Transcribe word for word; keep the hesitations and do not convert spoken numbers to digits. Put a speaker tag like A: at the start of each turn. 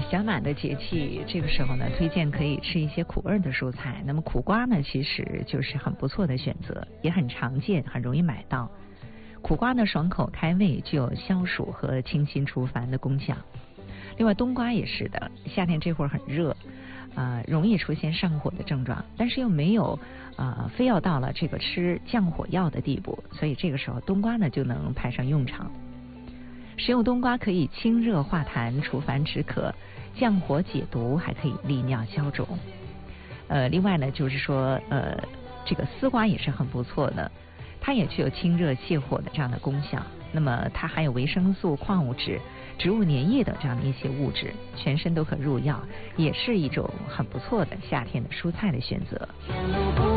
A: 较满的节气，这个时候呢，推荐可以吃一些苦味的蔬菜。那么苦瓜呢，其实就是很不错的选择，也很常见，很容易买到。苦瓜呢，爽口开胃，具有消暑和清心除烦的功效。另外，冬瓜也是的，夏天这会儿很热，啊、呃，容易出现上火的症状，但是又没有啊、呃，非要到了这个吃降火药的地步，所以这个时候冬瓜呢就能派上用场。食用冬瓜可以清热化痰、除烦止渴、降火解毒，还可以利尿消肿。呃，另外呢，就是说，呃，这个丝瓜也是很不错的，它也具有清热泻火的这样的功效。那么它含有维生素、矿物质、植物粘液等这样的一些物质，全身都可入药，也是一种很不错的夏天的蔬菜的选择。